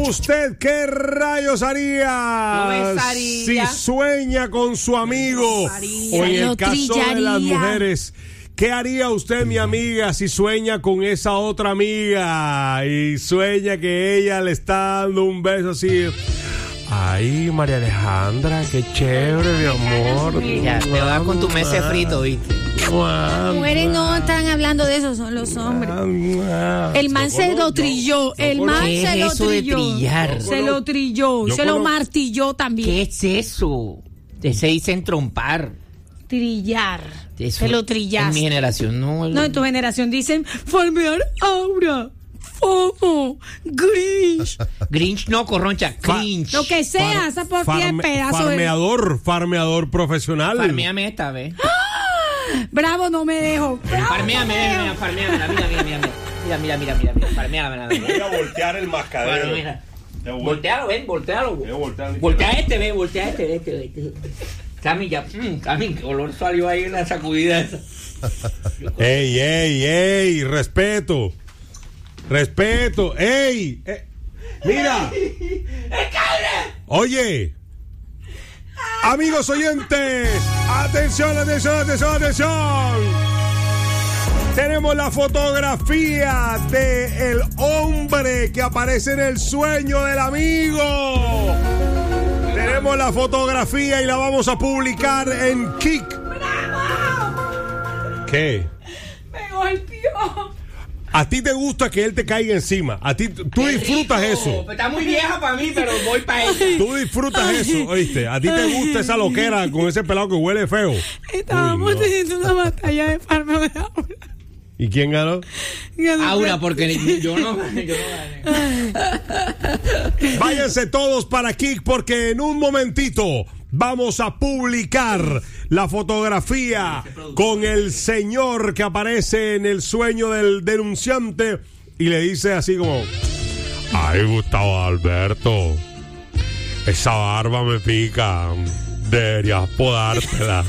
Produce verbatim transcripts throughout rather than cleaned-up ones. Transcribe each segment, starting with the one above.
¿Usted qué rayos haría no si sueña con su amigo? O en el caso de las mujeres, ¿qué haría usted, mi amiga, si sueña con esa otra amiga y sueña que ella le está dando un beso así? Ay, María Alejandra, qué chévere, mi amor. Ya, te vas con tu mese frito, ¿viste? Mujeres no están hablando de eso, son los hombres. El man se lo trilló, el man se lo trilló. Se lo trilló, se lo martilló también. ¿Qué es eso? Se dice entrompar. Trillar. Eso, se lo trillaste. En mi generación no. No, en tu generación dicen farmear aura. FOMO, Grinch. Grinch no, corroncha, Grinch. Lo que sea, esa porquería de pedazo. Farmeador, farmeador profesional. Farmeame esta vez. Bravo, no me dejo. Farmeame, farmeame, mira, mira, mira, mira, mira, mira, mira, mira, farmeame. Voy a voltear el mascadero. Bueno, mira. Voltealo, ven, voltealo. Voy a voltear. Voltea este, ve, voltea este, este, este. Cami, ya, mmm, Cami, qué olor salió ahí en la sacudida esa. Ey, ey, ey, respeto. Respeto, ey, eh, mira. Oye, amigos oyentes, atención, atención, atención, atención. Tenemos la fotografía de el hombre que aparece en el sueño del amigo. Tenemos la fotografía y la vamos a publicar en Kik. ¡Bravo! ¿Qué? Me golpeó. A ti te gusta que él te caiga encima. A ti, tú disfrutas eso. Está muy vieja para mí, pero voy para ella. Tú disfrutas eso, ¿oíste? A ti te gusta esa loquera con ese pelado que huele feo. Estábamos Uy, no. teniendo una batalla de farmeo de Aura. ¿Y quién ganó? ganó Aura, porque yo no, yo no gané. Váyanse todos para Kik porque en un momentito vamos a publicar la fotografía con el señor que aparece en el sueño del denunciante y le dice así como: ay, Gustavo Alberto, esa barba me pica, deberías podártela.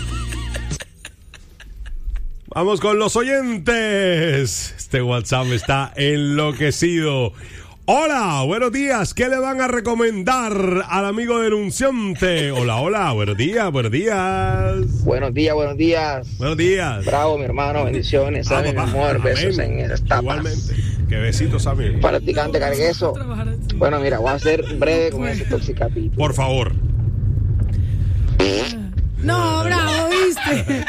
Vamos con los oyentes. Este WhatsApp está enloquecido. Hola, buenos días. ¿Qué le van a recomendar al amigo denunciante? Hola, hola, buenos días, buenos días. Buenos días, buenos días. Buenos días. Bravo, mi hermano, bendiciones. Sabe, mi amor, besos en esas tapas. Igualmente. Qué besitos, amigo. Practicante cargueso. Bueno, mira, voy a ser breve con ese toxicapítulo. Por favor. No, bravo, ¿viste?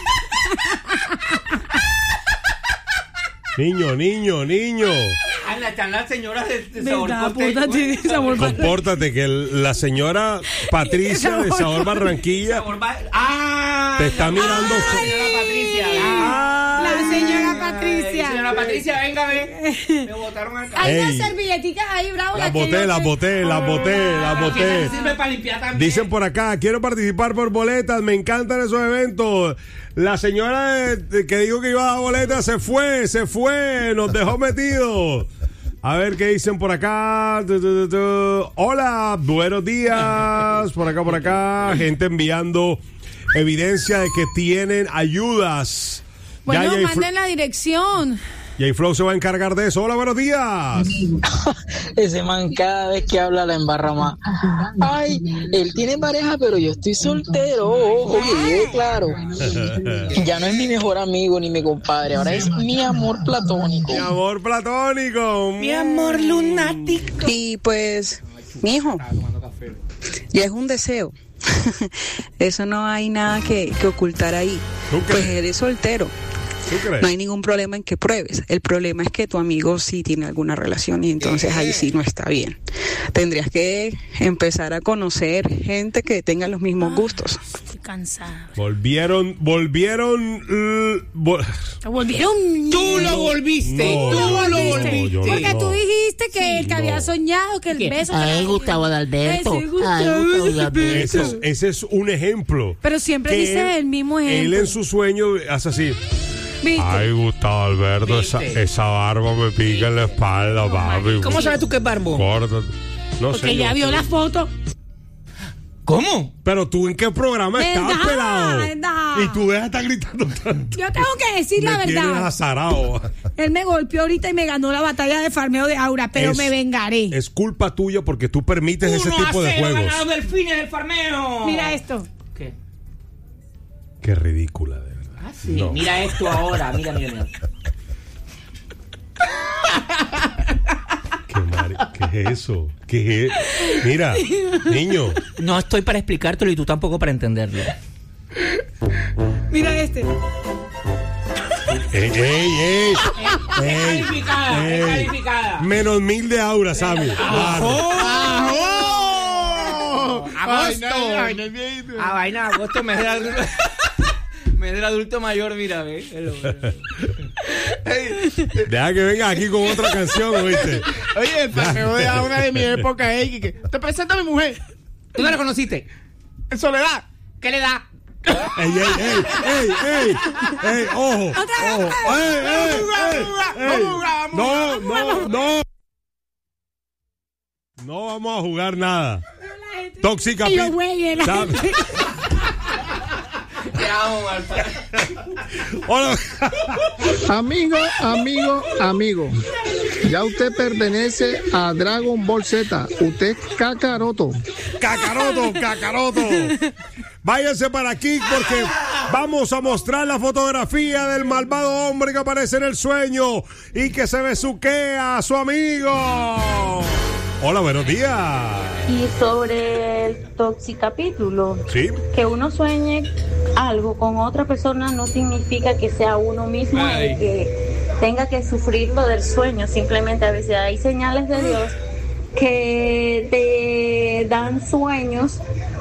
Niño, niño, niño. Ana, están las señoras de, de sabor Compórtate, sabor Compórtate que la señora Patricia de Sabor Barranquilla sabor ba- ah, te está mirando. La señora Patricia. Ah, la señora Patricia. Señora Patricia, venga, ve. Me botaron acá. Hay Ey. unas servilletitas ahí, bravo. Las boté, las boté, las boté, las boté. Sirve para limpiar también. Dicen por acá, quiero participar por boletas, me encantan esos eventos. La señora de- que dijo que iba a dar boletas se fue, se fue, nos dejó metidos. A ver qué dicen por acá. Tu, tu, tu, tu. Hola, buenos días. Por acá, por acá. Gente enviando evidencia de que tienen ayudas. Bueno, Ya, ya, manden la dirección. Jay Flow se va a encargar de eso. Hola, buenos días. Ese man cada vez que habla la embarra más. Ay, él tiene pareja, pero yo estoy soltero. Oye, claro. Ya no es mi mejor amigo ni mi compadre, ahora es mi amor platónico. Mi amor platónico. Mi amor lunático. Y pues, mijo, ya es un deseo. Eso no hay nada que, que ocultar ahí. Pues eres soltero. ¿Tú crees? No hay ningún problema en que pruebes. El problema es que tu amigo sí tiene alguna relación y entonces ahí sí no está bien. Tendrías que empezar a conocer gente que tenga los mismos gustos. Estoy cansada. Volvieron, volvieron. uh, vol- Volvieron. Tú lo volviste. No, tú no, lo no, volviste. yo no. Porque tú dijiste que el que no. había soñado, que el beso. Ay, Gustavo Adalberto. Ay, sí, Gustavo Ay, Gustavo Adalberto. ese, es, ese es un ejemplo. Pero siempre Que dice él- el mismo ejemplo. Él en su sueño hace así. ¿Viste? Ay, Gustavo Alberto, esa, ¿Viste? esa barba me pica en la espalda, papi. ¿Cómo sabes tú que es barbo? Córtate. No Porque sé. ya yo- vio la foto. ¿Cómo? Pero tú en qué programa ¿Verdad? estás, pelado. ¿Verdad? Y tú dejas de estar gritando tanto. Yo tengo que decir la Me tienes verdad. azarado. Él me golpeó ahorita y me ganó la batalla de farmeo de Aura, pero Es- me vengaré. Es culpa tuya porque tú permites ese tipo de juegos. ¡Ganado delfines del farmeo! Mira esto. ¿Qué? Qué ridícula, de verdad. Ah, sí. No. Mira esto ahora. Mira, mira, mira. ¿Qué, mari- ¿Qué es eso? ¿Qué es? Mira, niño. No estoy para explicártelo y tú tampoco para entenderlo. Mira este. ¡Ey, ey, ey! Es ey, calificada, es ey. calificada. Menos mil de aura, Sammy. Claro. Agosto. A vaina de agosto me da adulto. Me da adulto mayor, mira, ve. Deja que venga aquí con otra canción, ¿oíste? Oye, el farmeo de una de mi época, eh, que te presento a mi mujer. ¿Tú la conociste? En Soledad. ¿Qué le da? ¡Ey, ey, ey! ¡Ey, ey! ¡Ey, ojo! ¡Ojo! ¡Ey, ey, ey! ey! No, no, no. No vamos a jugar nada. Tóxica. Que yo juegue, la Sam- gente. Te amo, Marta. Hola. Amigo, amigo, amigo. Ya usted pertenece a Dragon Ball Z. Usted es Kakaroto. Kakaroto, Kakaroto. Váyanse para aquí porque vamos a mostrar la fotografía del malvado hombre que aparece en el sueño y que se besuquea a su amigo. Hola, buenos días. Y sobre el toxicapítulo, Sí. que uno sueñe algo con otra persona no significa que sea uno mismo Ay. el que tenga que sufrir lo del sueño. Simplemente a veces hay señales de Dios que te dan sueños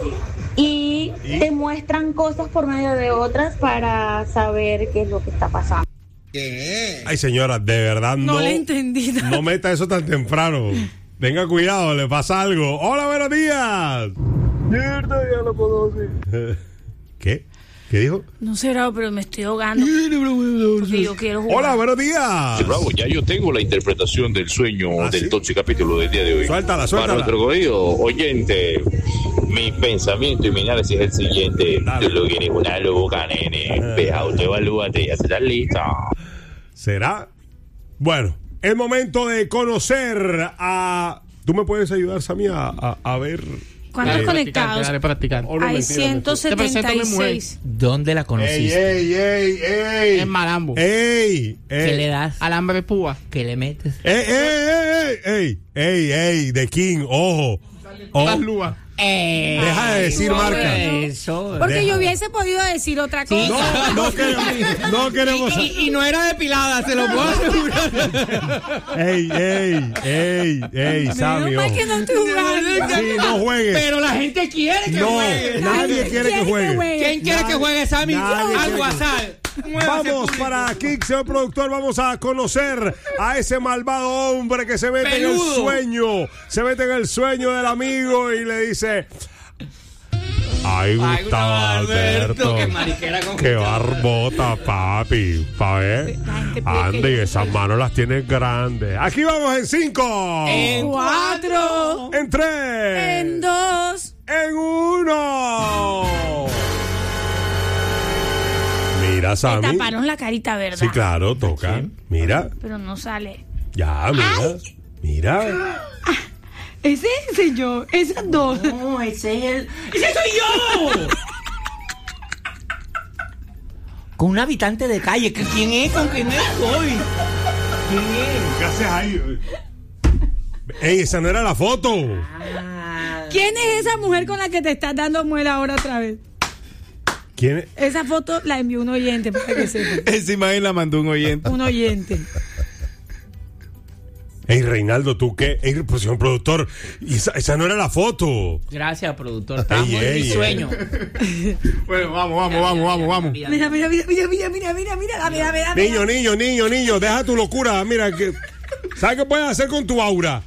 y, ¿Y? te muestran cosas por medio de otras para saber qué es lo que está pasando. Ay, señora, de verdad no. No le entendí. No meta eso tan temprano. Tenga cuidado, le pasa algo. Hola, buenos días. Mierda, ya lo conoce. ¿Qué? ¿Qué dijo? No será, pero me estoy ahogando. Porque yo quiero jugar. Hola, buenos días. Bravo, ya yo tengo la interpretación del sueño ¿Ah, del sí? Tóxico capítulo del día de hoy. Suéltala, suéltala. Para nuestro querido oyente, mi pensamiento y mi análisis es el siguiente. Dale. Tú lo quieres una loca, nene. Ve, autoevalúate y ya estás lista. ¿Será? Bueno, es momento de conocer a... ¿Tú me puedes ayudar, Sammy, a, a, a ver? ¿Cuántos Eh, conectados? Dale, practicar. Oh, no, Hay mentira, ciento setenta y seis. ¿Dónde la Ey, conociste? ey, ey, ey. En Malambo. Ey, ey. ¿Qué le das? Alambre púa. ¿Qué le metes? Ey, ey, ey, ey, ey, ey, The King, ojo. Oh, Las lúas. Eh, Deja de decir marca. Eso. Porque Deja. yo hubiese podido decir otra cosa. no, no queremos, no queremos. Y, y no era depilada, se lo puedo asegurar. Ey, ey, ey, ey, Sammy, Menos mal ojo. que no estoy jugando. Sí, no juegues. Pero la gente quiere que No, juegue. nadie quiere que juegue. ¿Quién quiere Nadie- que juegue, Sammy? nadie Al quiere que- WhatsApp. Muévase, Vamos público. para Kik, señor productor. Vamos a conocer a ese malvado hombre que se mete en el Peludo. sueño. Se mete en el sueño del amigo y le dice: Ay, Ay, Gustavo Alberto, Alberto, qué mariquera con qué Gustavo. barbota, papi. Pa' ver. La gente pide Andy, que yo esas sea. manos las tienes grandes. Aquí vamos en cinco. En Cuatro. En tres. En dos. En uno. Mira, Me Sammy. taparon la carita, ¿verdad? Sí, claro, toca. Mira, Pero no sale. ya, mira. Mira. Ese es yo. Esas dos. No, ese es el. ¡Ese soy yo! Con un habitante de calle. ¿que ¿Quién es? ¿Con quién es hoy? ¿Quién es? ¿Qué haces ahí? Ey, esa no era la foto. Ah, ¿Quién es esa mujer con la que te estás dando muela ahora otra vez? ¿Quién es? Esa foto la envió un oyente para que sepa. Esa imagen la mandó un oyente. Un oyente. Ey, Reinaldo, ¿tú qué? Ey, pues, señor productor, esa, esa no era la foto. Gracias, productor. Estamos Ey, en ey, mi ey. sueño. Bueno, vamos, vamos, vamos, vamos, vamos. Mira, mira, mira, mira, mira, mira, mira, mira, dame, dame, dame. Niño, niño, niño, niño, deja tu locura. Mira, que, ¿sabes qué puedes hacer con tu aura?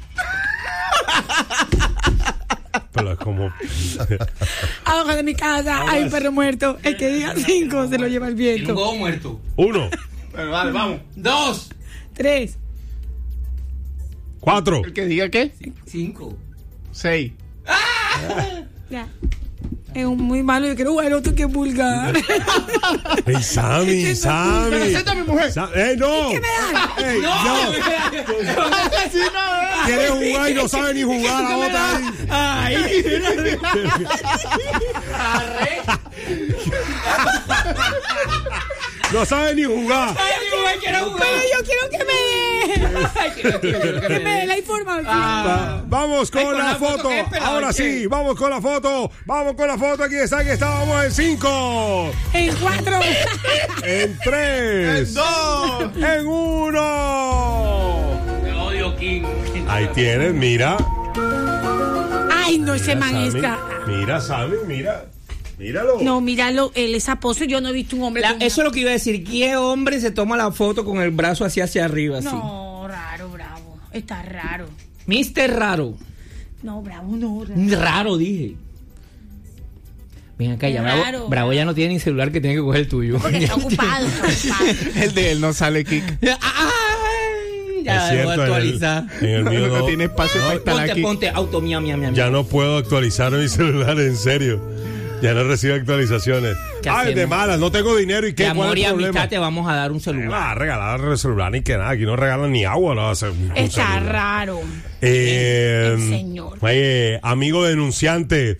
Pero es como... Abajo de mi casa hay un perro muerto. El que diga cinco se lo lleva el Tiene un viento. huevo muerto. Uno, Bueno, vale, vamos. Dos. Tres. cuatro, El que diga qué, Cinco. seis. Ya. Es un muy malo, yo quiero jugar otro que es vulgar. ¡Ey, Sammy, Sammy! ¡Presenta a mi mujer! Sa- ¡Ey, no! ¿Qué me da? ¡Ey, ¡No! no! Así no, Quiere jugar y no sabe ni jugar la otra ahí. ¡ay! No sabe ni jugar. Pero yo quiero que me dé. Que me dé la información. Va- Vamos con, Ay, con la, la foto. foto que es pelado, Ahora che. sí, vamos con la foto. Vamos con la foto. Aquí está, aquí está. Vamos en cinco. En cuatro. En tres. En dos. En uno. Te odio, King. Ahí tienes, mira. Ay, no, ese man es Sammy. ca- Mira, Sammy, mira. Míralo. No, míralo, él es pose. Yo no he visto un hombre La- con eso es lo que iba a decir. ¿Qué hombre se toma la foto con el brazo así hacia arriba? Así? No, raro, bravo. Está raro. mister Raro. No, bravo, no. Raro. Raro, dije. Ven acá, ya Raro. Bravo, Bravo ya no tiene ni celular que tiene que coger el tuyo. Porque está ocupado, está ocupado. El de él no sale, Kik. Ay, ya Es debo cierto, actualizar. En el, en el mío No no, tiene espacio para instalar Ponte, aquí. ponte, auto, mía, mía, mía. ya no puedo actualizar mi celular, en serio. Ya no recibo actualizaciones. ¿Qué Ay, de hacemos? malas, no tengo dinero y qué, De ¿cuál amor es y el problema? amistad te vamos a dar un Me celular. va a regalar el celular ni que nada, aquí no regalan ni agua, no va a ser un Está celular. raro. Eh, El señor. Oye, amigo denunciante.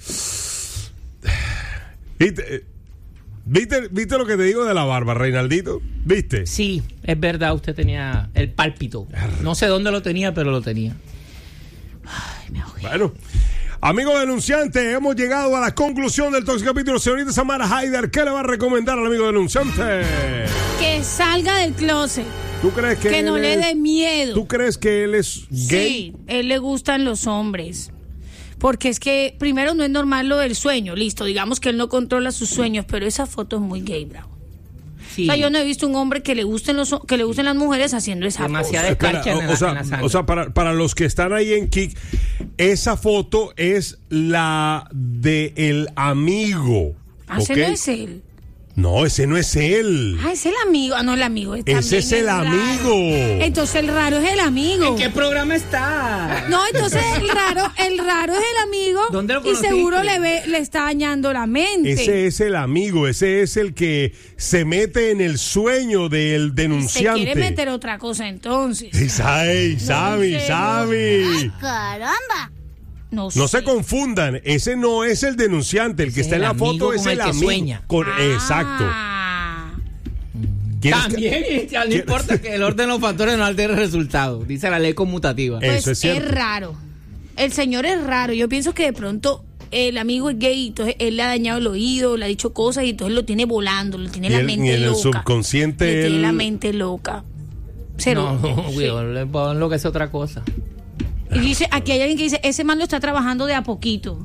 ¿Viste, ¿Viste, ¿Viste lo que te digo de la barba, Reinaldito? ¿Viste? Sí, es verdad, usted tenía el pálpito. No sé dónde lo tenía, pero lo tenía. Ay, me ahogué. Bueno. Amigo denunciante, hemos llegado a la conclusión del Tóxico Capítulo. Señorita Samara Haider, ¿qué le va a recomendar al amigo denunciante? Que salga del closet. ¿Tú crees que Que él no le es- dé miedo. ¿Tú crees que él es gay? Sí, él le gustan los hombres. Porque es que, primero, no es normal lo del sueño. Listo, digamos que él no controla sus sueños, pero esa foto es muy gay, bravo. Sí. O sea, yo no he visto un hombre que le gusten los que le gusten las mujeres haciendo esa Demasiada pose. escarcha en o, la- o sea, en la sangre. o sea, para, para los que están ahí en Kik, esa foto es la de el amigo. Ah, ese ¿ok? no es él. No, ese no es él. Ah, es el amigo. Ah, no, el amigo. Ese también es el raro. amigo. Entonces el raro es el amigo. ¿En qué programa está? No, entonces el raro, el raro es el amigo. ¿Dónde lo y conociste? seguro le ve, le está dañando la mente. Ese es el amigo, ese es el que se mete en el sueño del Se denunciante. quiere meter otra cosa entonces. Ey, Sammy, Sammy, sé, Sammy. Caramba. No, No sé. se confundan, ese no es el denunciante, el que Ese está es en la el amigo foto es con el el que amigo. sueña. Con- Exacto. Ah. ¿Quieres que- También, ya no importa que el orden de los factores no altere el resultado. Dice la ley conmutativa. Eh. Pues Eso es cierto. raro. El señor es raro. Yo pienso que de pronto el amigo es gay, entonces él le ha dañado el oído, le ha dicho cosas y entonces lo tiene volando, lo tiene Y la el- mente y en el loca. subconsciente Le tiene él- la mente loca. Cero. No, Sí. güey, le pongo lo que es otra cosa. Y dice, aquí hay alguien que dice, ese man lo está trabajando de a poquito.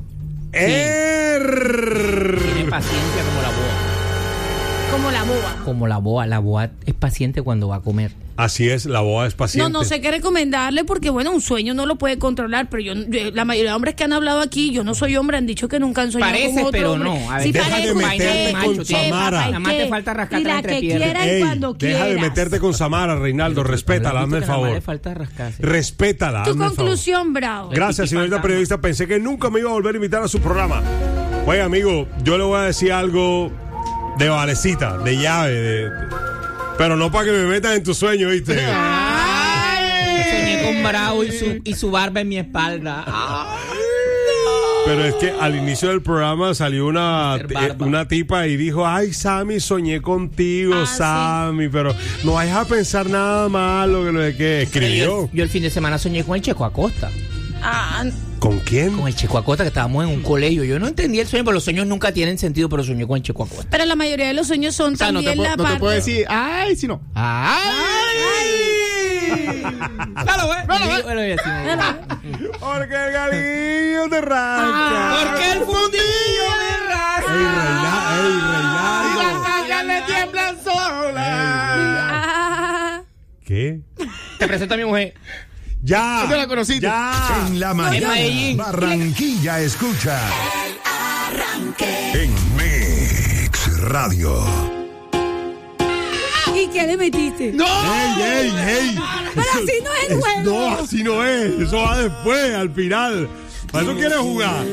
Er- Tiene paciencia como la boa. Como la boba. Como la boa. La boa es paciente cuando va a comer. Así es, la boa es paciente. No, no sé qué recomendarle porque, bueno, un sueño no lo puede controlar, pero yo, yo- la mayoría de hombres que han hablado aquí, yo no soy hombre, han dicho que nunca han soñado Parece, con otro pero hombre. no. A ver, Sí deja de parece, meterte ¿qué? con ¿Qué, Samara. papá? ¿Y Nada más qué? te falta rascarte Y la entre que piernas. quiera y Ey, cuando deja de quieras. meterte con Samara, Reinaldo, respétala, hazme el Nada más le favor. falta rascarse. Respétala, Tu hazme el favor. conclusión, Bravo. Gracias, señorita periodista. Pensé que nunca me iba a volver a invitar a su programa. Oye, amigo, yo le voy a decir algo de valecita, de llave, de- de- pero no para que me metan en tu sueño, ¿viste? Soñé con Bravo y su, y su barba en mi espalda. Ay, Pero es que al inicio del programa salió una, Mister Barba. eh, una tipa y dijo, ay, Sammy, soñé contigo, Ah, sí. Sammy, pero no vayas a pensar nada malo, que no sé qué. Escribió. Yo, yo el fin de semana soñé con el Checo Acosta. Ah, ¿Con quién? Con el Checo Acosta, que estábamos en un colegio. Yo no entendía el sueño, pero los sueños nunca tienen sentido, pero soñé con el Checo Acosta. pero la mayoría de los sueños son O sea, no también te, pu- la no te parte... puedo decir, ay, si no. ¡Ay! Claro, güey. Bueno, voy a decir. Porque el galillo te rasca. Porque el fundillo me rasca. Ey, Reina- ey, Y Reinaldo. las calles le tiemblan solas. Ah, ¿Qué? Te presento a mi mujer. Ya. ¿Dónde la conociste? Ya. En la En mañana, Medellín. Barranquilla escucha. En Mix Radio. ¿y qué le metiste? ¡No! ¡Ey, ey, ey! Pero así no es el juego. No, así no es. Eso va después, al final. ¿Para eso quieres jugar?